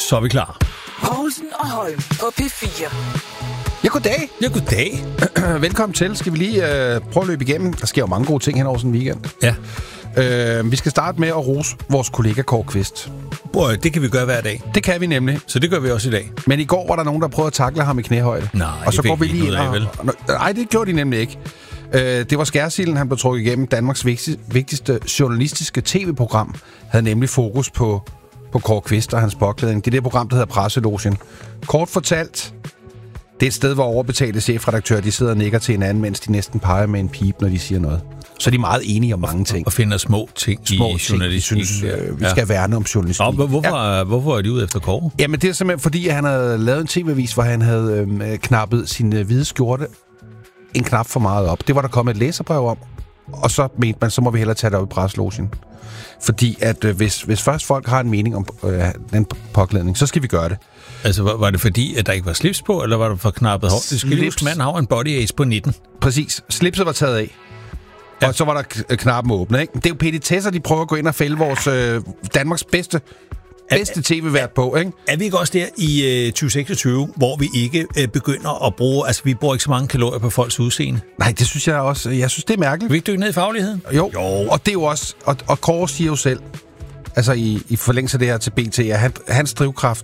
Så er vi klar. Povlsen og Holm på P4. Ja, goddag. Ja, goddag. Velkommen til. Skal vi lige prøve at løbe igennem? Der sker jo mange gode ting hen over sådan en weekend. Ja. Vi skal starte med at rose vores kollega Kåre Kvist. Det kan vi gøre hver dag. Det kan vi nemlig. Så det gør vi også i dag. Men i går var der nogen, der prøvede at tackle ham i knæhøjde. Nej, og så det går vi lige ud af, vel? Nej, det gjorde de nemlig ikke. Det var Skærsilden, han blev trukket igennem. Danmarks vigtigste journalistiske tv-program havde nemlig fokus på Kåre Kvist og hans påklædning. Det er det program, der hedder Presselogen. Kort fortalt, det er et sted, hvor overbetalte chefredaktører, de sidder og nikker til hinanden, mens de næsten peger med en pip, når de siger noget. Så er de meget enige om mange ting. Og finder små ting i journalistikken. Vi skal værne om journalistik. Hvorfor er de ude efter Kåre? Jamen, det er simpelthen fordi, at han havde lavet en tv-avis, hvor han havde knappet sin hvide skjorte en knap for meget op. Det var der kommet et læserbrev om, og så mente man, så må vi hellere tage det op i presselogen. Fordi at hvis først folk har en mening om den påklædning, så skal vi gøre det. Altså, var det fordi, at der ikke var slips på, eller var det for knappet hår? Det skal huske, manden har en body age på 19. Præcis. Slipset var taget af. Ja. Og så var der knappen åbnet, ikke? Det er jo petitesser, de prøver at gå ind og fælde vores Danmarks bedste tv-vært på, ikke? Er vi ikke også der i 2026, hvor vi ikke begynder at bruge... Altså, vi bruger ikke så mange kalorier på folks udseende? Nej, det synes jeg også. Jeg synes, det er mærkeligt. Vil vi ikke dykke ned i fagligheden? Jo. Og det er jo også... Og Kåre siger jo selv, altså i forlængelse af det her til BT, at hans drivkraft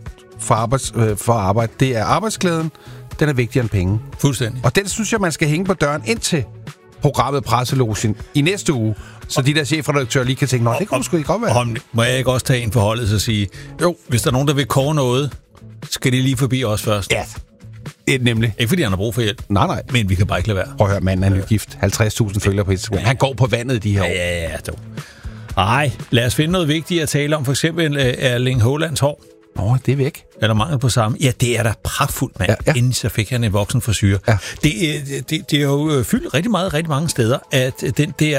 for arbejde, det er arbejdsglæden. Den er vigtigere end penge. Fuldstændig. Og den synes jeg, man skal hænge på døren indtil programmet Presselogen i næste uge. Så de der chefredaktører lige kan tænke, det kunne sgu ikke godt være. Må jeg ikke også tage en forholdet og sige, jo, hvis der er nogen, der vil kåre noget, skal de lige forbi os først. Ja, det er nemlig. Ikke fordi han har brug for hjælp. Nej. Men vi kan bare ikke lade være. Prøv at høre, manden er gift. 50.000 følgere på Instagram. Han går på vandet de her år. Ja, dog. Ej, lad os finde noget vigtigt at tale om. For eksempel Erling Haalands hår. Det er væk. Eller mangel på samme. Ja, det er da pragtfuldt, mand. Ja. Inden så fik han en voksen frisyr. Ja. Det er jo fyldt rigtig mange steder, at den der...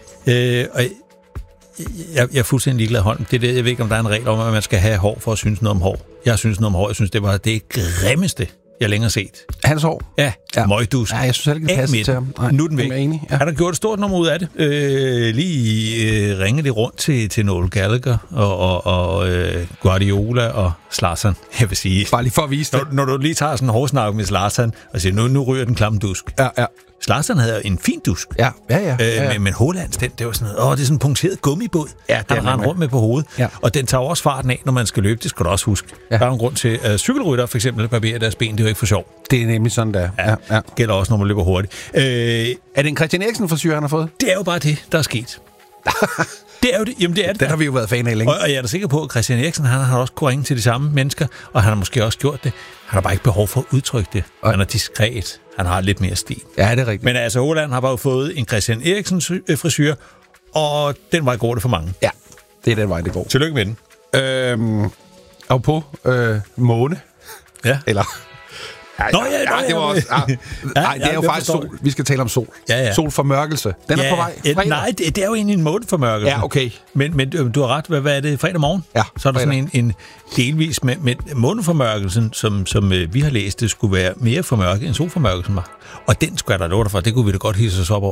Jeg er fuldstændig ligeglad, Holm. Jeg ved ikke, om der er en regel om, at man skal have hår for at synes noget om hår. Jeg synes noget om hår. Jeg synes, det var det grimmeste, jeg længere set. Hans hår? Ja. Møgdusk. Ja, jeg synes ikke, det passer til ham. Nu er den væk. Ja. Han har gjort et stort nummer ud af det. Lige ringe det rundt til Noel Gallagher og Guardiola og Zlatan, jeg vil sige. Bare lige for at vise det. Når du lige tager sådan en hårsnak med Zlatan og siger, nu ryger den klamme dusk. Ja. Zlatan havde en fin dusk. Ja. Men Haalands, det var sådan noget, det er sådan en punkteret gummibåd, han render rundt med på hovedet. Ja. Og den tager også farten af, når man skal løbe, det skal du også huske. Ja. Der er en grund til, at cykelrytter for eksempel barberer deres ben, det er jo ikke for sjov. Det er nemlig sådan, der. Ja. Gælder også, når man løber hurtigt. Er det en Christian Eriksen-frisyr, han har fået? Det er jo bare det, der er sket. Det er jo det. Jamen, det er det. Den har vi jo været fan af længe. Og jeg er da sikker på, at Christian Eriksen, han har også kunnet ringe til de samme mennesker, og han har måske også gjort det. Han har bare ikke behov for at udtrykke det. Han er diskret. Han har lidt mere stil. Ja, det er rigtigt. Men altså, Haaland har bare fået en Christian Eriksens frisyr, og den vej går det for mange. Ja, det er den vej, det går. Tillykke med den. Og på måne. Ja. Eller... Det var også... Nej, det er jo faktisk sol. Vi skal tale om sol. Ja. Solformørkelse. Den er på vej. Fredag. Nej, det er jo egentlig en måneformørkelse. Ja, okay. Men du har ret. Hvad er det? Fredag morgen? Ja. Så er der sådan en delvis med måneformørkelsen, som vi har læst, det skulle være mere formørket end solformørkelsen var. Og den skulle jeg da love dig for. Det kunne vi da godt hisse os op over.